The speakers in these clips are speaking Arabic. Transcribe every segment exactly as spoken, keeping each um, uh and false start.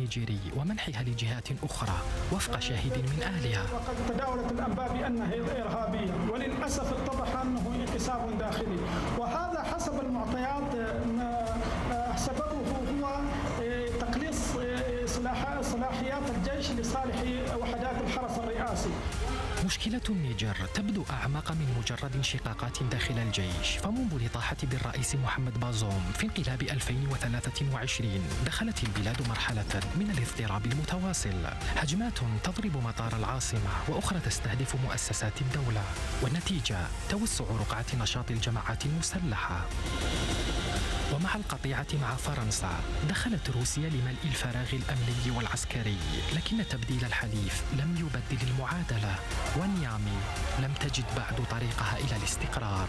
النيجيري ومنحها لجهات أخرى وفق شاهد من أهلها. وقد تداولت الأنباء بأنها إرهابية، وللأسف اتضح أنه انقسام داخلي، وهذا حسب المعطيات سببه هو تقليص صلاحيات الجيش لصالح وحدات الحرس الرئاسي. مشكلة النيجر تبدو أعمق من مجرد انشقاقات داخل الجيش، فمنذ الإطاحة بالرئيس محمد بازوم في انقلاب ألفين وثلاثة وعشرين دخلت البلاد مرحلة من الاضطراب المتواصل، هجمات تضرب مطار العاصمة وأخرى تستهدف مؤسسات الدولة، والنتيجة توسع رقعة نشاط الجماعات المسلحة. ومع القطيعة مع فرنسا دخلت روسيا لملء الفراغ الأمني والعسكري، لكن تبديل الحليف لم يبدل المعادلة، ونيامي لم تجد بعد طريقها إلى الاستقرار.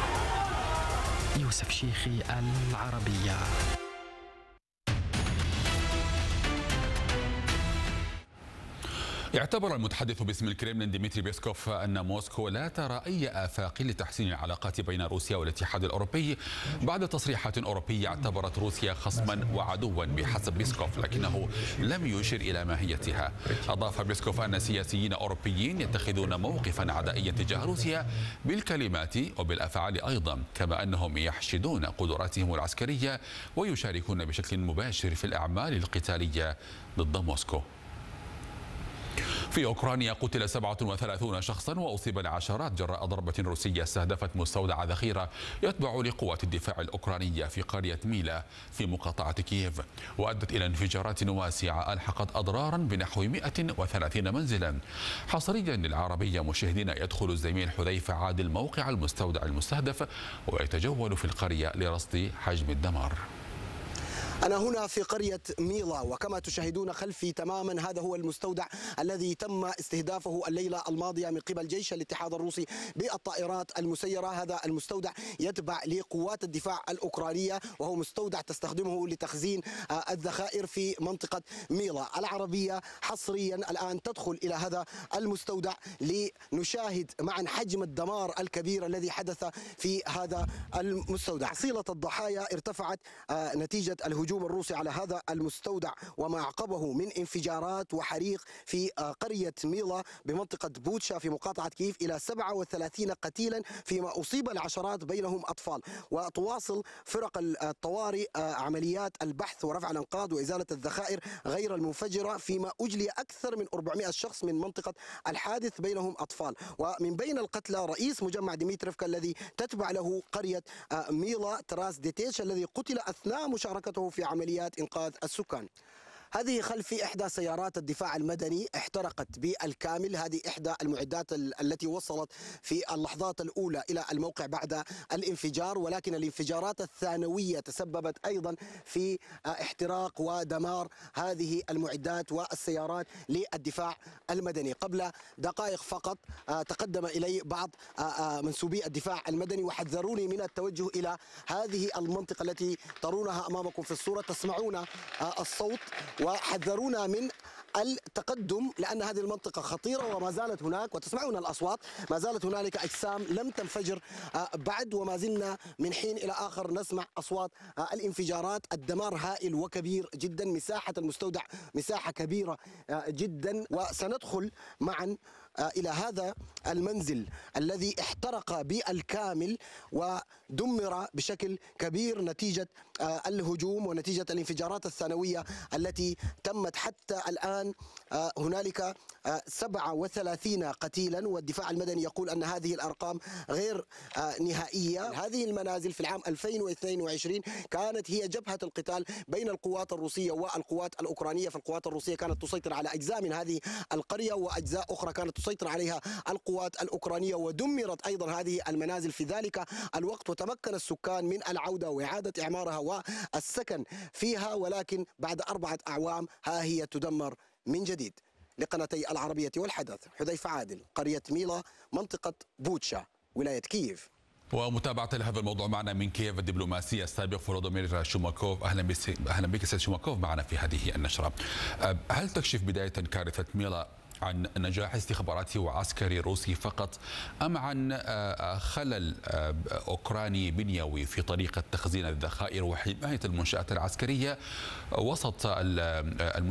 يوسف شيخي، العربية. اعتبر المتحدث باسم الكريملين ديمتري بيسكوف أن موسكو لا ترى أي آفاق لتحسين العلاقات بين روسيا والاتحاد الأوروبي بعد تصريحات أوروبية اعتبرت روسيا خصما وعدوا بحسب بيسكوف، لكنه لم يشر إلى ماهيتها. أضاف بيسكوف أن سياسيين أوروبيين يتخذون موقفا عدائيا تجاه روسيا بالكلمات وبالأفعال أيضا، كما أنهم يحشدون قدراتهم العسكرية ويشاركون بشكل مباشر في الأعمال القتالية ضد موسكو. في أوكرانيا قتل سبعة وثلاثون شخصا وأصيب العشرات جراء ضربة روسية استهدفت مستودع ذخيرة يتبع لقوات الدفاع الأوكرانية في قرية ميلا في مقاطعة كييف، وأدت إلى انفجارات واسعة ألحقت أضرارا بنحو مئة وثلاثين منزلا. حصريا للعربية مشاهدين، يدخل الزميل حذيفة عادل موقع المستودع المستهدف ويتجول في القرية لرصد حجم الدمار. أنا هنا في قرية ميلا، وكما تشاهدون خلفي تماما هذا هو المستودع الذي تم استهدافه الليلة الماضية من قبل جيش الاتحاد الروسي بالطائرات المسيرة. هذا المستودع يتبع لقوات الدفاع الأوكرانية، وهو مستودع تستخدمه لتخزين الذخائر في منطقة ميلا. العربية حصريا الآن تدخل إلى هذا المستودع لنشاهد معا حجم الدمار الكبير الذي حدث في هذا المستودع. حصيلة الضحايا ارتفعت نتيجة الهجوم الهجوم الروسي على هذا المستودع وما أعقبه من انفجارات وحريق في قرية ميلا بمنطقة بوتشا في مقاطعة كييف إلى سبعة وثلاثين قتيلا، فيما أصيب العشرات بينهم أطفال. وتواصل فرق الطوارئ عمليات البحث ورفع الأنقاض وإزالة الذخائر غير المنفجرة، فيما أجلي أكثر من أربعمئة شخص من منطقة الحادث بينهم أطفال. ومن بين القتلى رئيس مجمع ديميتريفكا الذي تتبع له قرية ميلا تراس ديتيش الذي قتل أثناء مشاركته في عمليات إنقاذ السكان. هذه خلفي إحدى سيارات الدفاع المدني احترقت بالكامل. هذه إحدى المعدات التي وصلت في اللحظات الأولى إلى الموقع بعد الانفجار، ولكن الانفجارات الثانوية تسببت أيضا في احتراق ودمار هذه المعدات والسيارات للدفاع المدني. قبل دقائق فقط تقدم إلي بعض منسوبي الدفاع المدني وحذروني من التوجه إلى هذه المنطقة التي ترونها أمامكم في الصورة، تسمعون الصوت، وحذرونا من التقدم لأن هذه المنطقة خطيرة وما زالت هناك، وتسمعون الأصوات، ما زالت هنالك أجسام لم تنفجر بعد، وما زلنا من حين إلى آخر نسمع أصوات الانفجارات. الدمار هائل وكبير جدا، مساحة المستودع مساحة كبيرة جدا. وسندخل معا إلى هذا المنزل الذي احترق بالكامل ودمر بشكل كبير نتيجة الهجوم ونتيجة الانفجارات الثانوية التي تمت. حتى الآن هنالك سبعة وثلاثين قتيلا، والدفاع المدني يقول أن هذه الأرقام غير نهائية. هذه المنازل في العام ألفين واثنين وعشرين كانت هي جبهة القتال بين القوات الروسية والقوات الأوكرانية، فالقوات الروسية كانت تسيطر على أجزاء من هذه القرية وأجزاء أخرى كانت تسيطر عليها القوات الأوكرانية، ودمرت أيضا هذه المنازل في ذلك الوقت، وتمكن السكان من العودة وإعادة إعمارها والسكن فيها، ولكن بعد أربعة أعوام ها هي تدمر من جديد. لقناتي العربية والحدث، حذيفة عادل، قرية ميلا، منطقة بوتشا، ولاية كييف. ومتابعة لهذا الموضوع معنا من كييف الدبلوماسي السابق فولودومير شوماكوف. أهلا بك أهلا بك سيد شوماكوف معنا في هذه النشرة. هل تكشف بداية كارثة ميلا عن نجاح استخباراتي وعسكري روسي فقط، أم عن خلل أوكراني بنيوي في طريقة تخزين الذخائر وحماية المنشآت العسكرية وسط